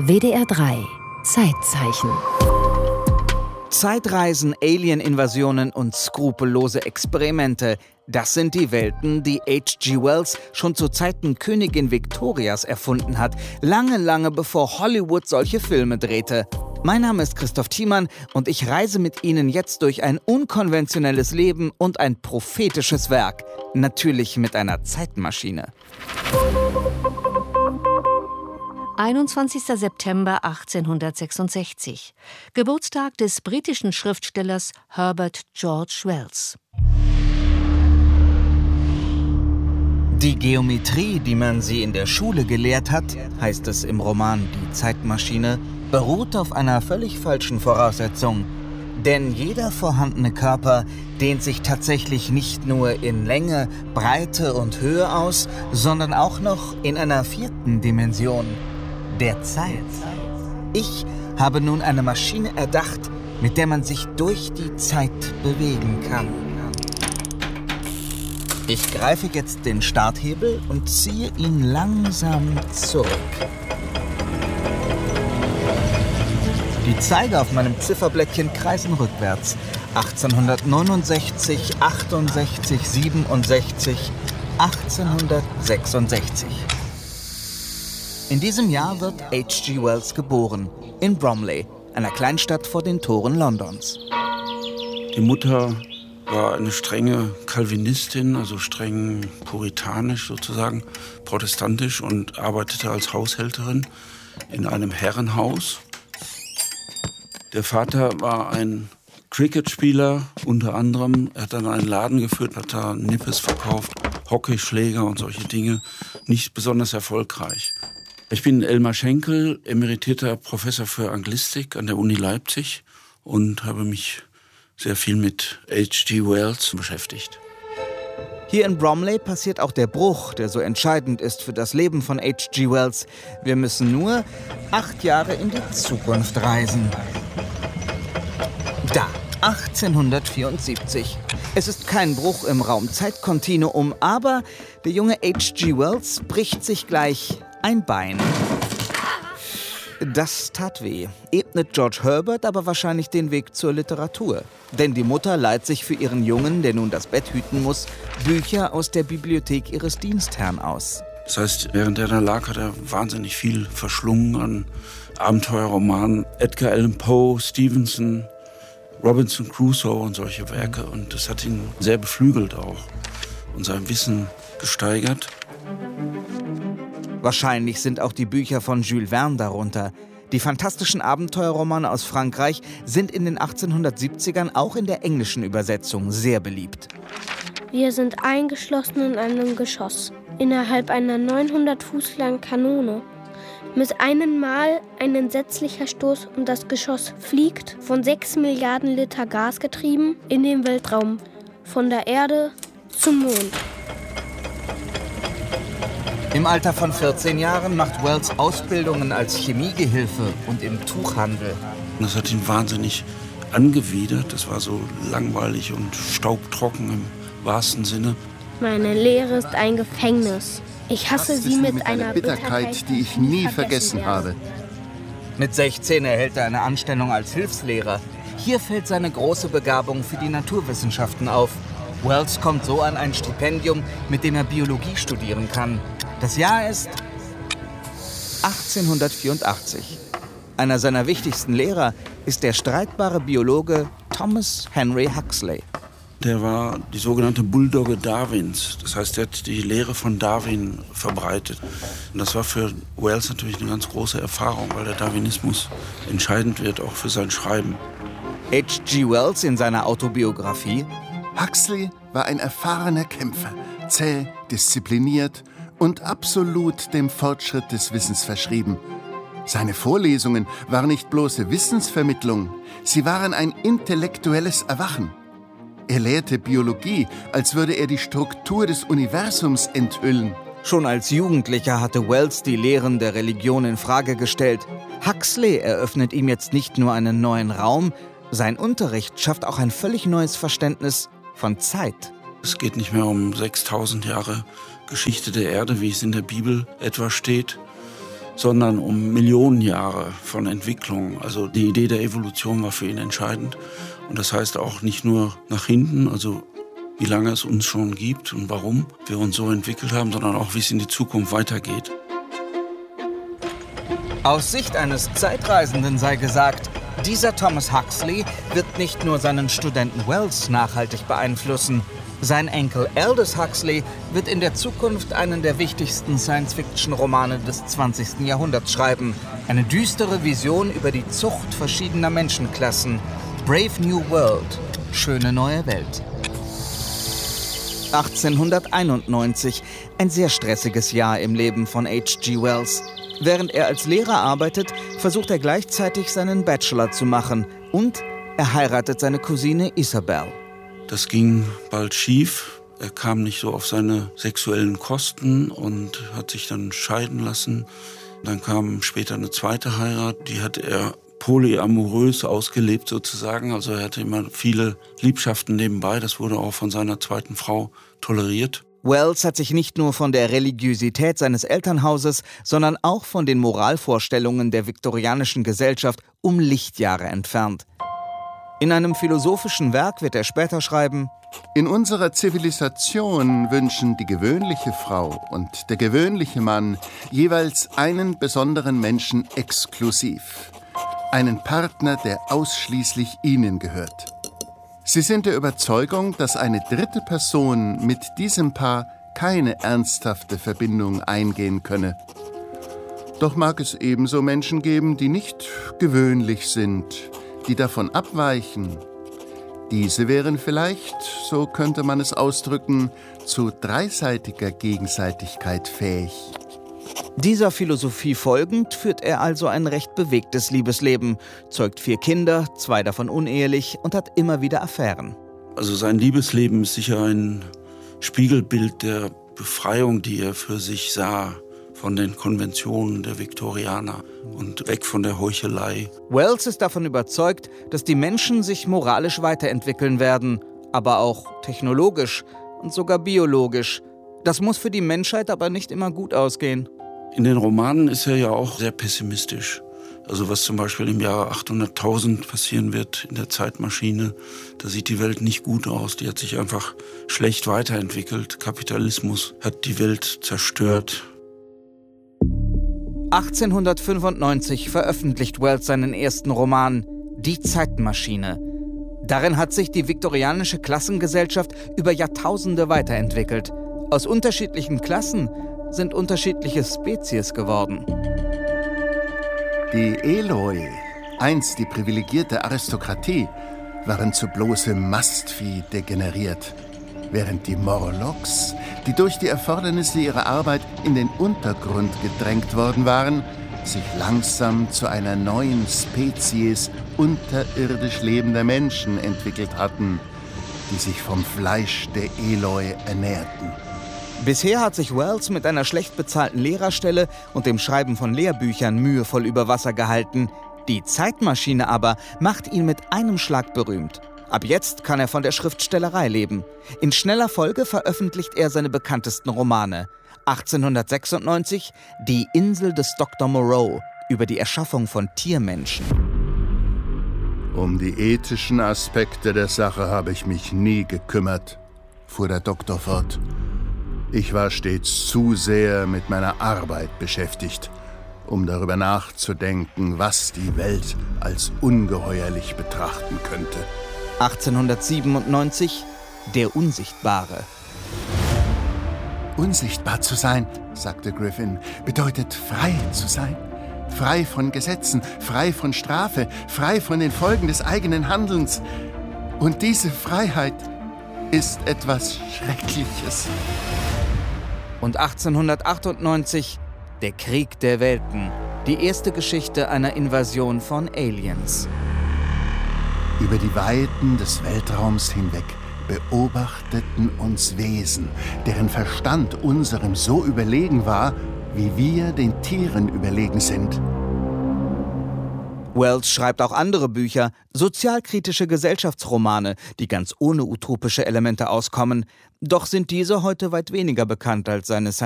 WDR 3 Zeitzeichen. Zeitreisen, Alien-Invasionen und skrupellose Experimente. Das sind die Welten, die H.G. Wells schon zu Zeiten Königin Victorias erfunden hat. Lange, lange bevor Hollywood solche Filme drehte. Mein Name ist Christoph Thiemann und ich reise mit Ihnen jetzt durch ein unkonventionelles Leben und ein prophetisches Werk. Natürlich mit einer Zeitmaschine. 21. September 1866. Geburtstag des britischen Schriftstellers Herbert George Wells. Die Geometrie, die man sie in der Schule gelehrt hat, heißt es im Roman Die Zeitmaschine, beruht auf einer völlig falschen Voraussetzung. Denn jeder vorhandene Körper dehnt sich tatsächlich nicht nur in Länge, Breite und Höhe aus, sondern auch noch in einer vierten Dimension, der Zeit. Ich habe nun eine Maschine erdacht, mit der man sich durch die Zeit bewegen kann. Ich greife jetzt den Starthebel und ziehe ihn langsam zurück. Die Zeiger auf meinem Zifferblättchen kreisen rückwärts. 1869, 68, 67, 1866. In diesem Jahr wird H.G. Wells geboren, in Bromley, einer Kleinstadt vor den Toren Londons. Die Mutter war eine strenge Calvinistin, also streng puritanisch sozusagen, protestantisch und arbeitete als Haushälterin in einem Herrenhaus. Der Vater war ein Cricketspieler unter anderem. Er hat dann einen Laden geführt, hat da Nippes verkauft, Hockeyschläger und solche Dinge. Nicht besonders erfolgreich. Ich bin Elmar Schenkel, emeritierter Professor für Anglistik an der Uni Leipzig und habe mich sehr viel mit H.G. Wells beschäftigt. Hier in Bromley passiert auch der Bruch, der so entscheidend ist für das Leben von H.G. Wells. Wir müssen nur 8 Jahre in die Zukunft reisen. Da, 1874. Es ist kein Bruch im Raum-Zeit-Kontinuum, aber der junge H.G. Wells bricht sich gleich ein Bein. Das tat weh, ebnet George Herbert aber wahrscheinlich den Weg zur Literatur. Denn die Mutter leiht sich für ihren Jungen, der nun das Bett hüten muss, Bücher aus der Bibliothek ihres Dienstherrn aus. Das heißt, während er da lag, hat er wahnsinnig viel verschlungen an Abenteuerromanen. Edgar Allan Poe, Stevenson, Robinson Crusoe und solche Werke. Und das hat ihn sehr beflügelt auch und sein Wissen gesteigert. Wahrscheinlich sind auch die Bücher von Jules Verne darunter. Die fantastischen Abenteuerromane aus Frankreich sind in den 1870ern auch in der englischen Übersetzung sehr beliebt. Wir sind eingeschlossen in einem Geschoss, innerhalb einer 900 Fuß langen Kanone. Mit einem Mal ein entsetzlicher Stoß und das Geschoss fliegt, von 6 Milliarden Liter Gas getrieben, in den Weltraum, von der Erde zum Mond. Im Alter von 14 Jahren macht Wells Ausbildungen als Chemiegehilfe und im Tuchhandel. Das hat ihn wahnsinnig angewidert. Das war so langweilig und staubtrocken im wahrsten Sinne. Meine Lehre ist ein Gefängnis. Ich hasse sie mit einer Bitterkeit, die ich nie vergessen habe. Mit 16 erhält er eine Anstellung als Hilfslehrer. Hier fällt seine große Begabung für die Naturwissenschaften auf. Wells kommt so an ein Stipendium, mit dem er Biologie studieren kann. Das Jahr ist 1884. Einer seiner wichtigsten Lehrer ist der streitbare Biologe Thomas Henry Huxley. Der war die sogenannte Bulldogge Darwins. Das heißt, er hat die Lehre von Darwin verbreitet. Und das war für Wells natürlich eine ganz große Erfahrung, weil der Darwinismus entscheidend wird, auch für sein Schreiben. H.G. Wells in seiner Autobiografie: Huxley war ein erfahrener Kämpfer, zäh, diszipliniert und absolut dem Fortschritt des Wissens verschrieben. Seine Vorlesungen waren nicht bloße Wissensvermittlung, sie waren ein intellektuelles Erwachen. Er lehrte Biologie, als würde er die Struktur des Universums enthüllen. Schon als Jugendlicher hatte Wells die Lehren der Religion in Frage gestellt. Huxley eröffnet ihm jetzt nicht nur einen neuen Raum, sein Unterricht schafft auch ein völlig neues Verständnis von Zeit. Es geht nicht mehr um 6000 Jahre Geschichte der Erde, wie es in der Bibel etwa steht, sondern um Millionen Jahre von Entwicklung. Also die Idee der Evolution war für ihn entscheidend. Und das heißt auch nicht nur nach hinten, also wie lange es uns schon gibt und warum wir uns so entwickelt haben, sondern auch, wie es in die Zukunft weitergeht. Aus Sicht eines Zeitreisenden sei gesagt, dieser Thomas Huxley wird nicht nur seinen Studenten Wells nachhaltig beeinflussen. Sein Enkel Aldous Huxley wird in der Zukunft einen der wichtigsten Science-Fiction-Romane des 20. Jahrhunderts schreiben. Eine düstere Vision über die Zucht verschiedener Menschenklassen. Brave New World, schöne neue Welt. 1891, ein sehr stressiges Jahr im Leben von H.G. Wells. Während er als Lehrer arbeitet, versucht er gleichzeitig seinen Bachelor zu machen und er heiratet seine Cousine Isabel. Das ging bald schief. Er kam nicht so auf seine sexuellen Kosten und hat sich dann scheiden lassen. Dann kam später eine zweite Heirat, die hat er polyamorös ausgelebt sozusagen. Also er hatte immer viele Liebschaften nebenbei. Das wurde auch von seiner zweiten Frau toleriert. Wells hat sich nicht nur von der Religiosität seines Elternhauses, sondern auch von den Moralvorstellungen der viktorianischen Gesellschaft um Lichtjahre entfernt. In einem philosophischen Werk wird er später schreiben: In unserer Zivilisation wünschen die gewöhnliche Frau und der gewöhnliche Mann jeweils einen besonderen Menschen exklusiv. Einen Partner, der ausschließlich ihnen gehört. Sie sind der Überzeugung, dass eine dritte Person mit diesem Paar keine ernsthafte Verbindung eingehen könne. Doch mag es ebenso Menschen geben, die nicht gewöhnlich sind, die davon abweichen. Diese wären vielleicht, so könnte man es ausdrücken, zu dreiseitiger Gegenseitigkeit fähig. Dieser Philosophie folgend führt er also ein recht bewegtes Liebesleben, zeugt 4 Kinder, 2 davon unehelich und hat immer wieder Affären. Also sein Liebesleben ist sicher ein Spiegelbild der Befreiung, die er für sich sah von den Konventionen der Viktorianer und weg von der Heuchelei. Wells ist davon überzeugt, dass die Menschen sich moralisch weiterentwickeln werden, aber auch technologisch und sogar biologisch. Das muss für die Menschheit aber nicht immer gut ausgehen. In den Romanen ist er ja auch sehr pessimistisch. Also was zum Beispiel im Jahre 800.000 passieren wird in der Zeitmaschine, da sieht die Welt nicht gut aus. Die hat sich einfach schlecht weiterentwickelt. Kapitalismus hat die Welt zerstört. 1895 veröffentlicht Wells seinen ersten Roman »Die Zeitmaschine«. Darin hat sich die viktorianische Klassengesellschaft über Jahrtausende weiterentwickelt. Aus unterschiedlichen Klassen sind unterschiedliche Spezies geworden. Die Eloi, einst die privilegierte Aristokratie, waren zu bloßem Mastvieh degeneriert, während die Morlocks, die durch die Erfordernisse ihrer Arbeit in den Untergrund gedrängt worden waren, sich langsam zu einer neuen Spezies unterirdisch lebender Menschen entwickelt hatten, die sich vom Fleisch der Eloi ernährten. Bisher hat sich Wells mit einer schlecht bezahlten Lehrerstelle und dem Schreiben von Lehrbüchern mühevoll über Wasser gehalten. Die Zeitmaschine aber macht ihn mit einem Schlag berühmt. Ab jetzt kann er von der Schriftstellerei leben. In schneller Folge veröffentlicht er seine bekanntesten Romane. 1896 Die Insel des Dr. Moreau über die Erschaffung von Tiermenschen. Um die ethischen Aspekte der Sache habe ich mich nie gekümmert, fuhr der Doktor fort. Ich war stets zu sehr mit meiner Arbeit beschäftigt, um darüber nachzudenken, was die Welt als ungeheuerlich betrachten könnte. 1897 Der Unsichtbare. Unsichtbar zu sein, sagte Griffin, bedeutet frei zu sein. Frei von Gesetzen, frei von Strafe, frei von den Folgen des eigenen Handelns. Und diese Freiheit ist etwas Schreckliches. Und 1898 Der Krieg der Welten. Die erste Geschichte einer Invasion von Aliens. Über die Weiten des Weltraums hinweg beobachteten uns Wesen, deren Verstand unserem so überlegen war, wie wir den Tieren überlegen sind. Wells schreibt auch andere Bücher, sozialkritische Gesellschaftsromane, die ganz ohne utopische Elemente auskommen. Doch sind diese heute weit weniger bekannt als seine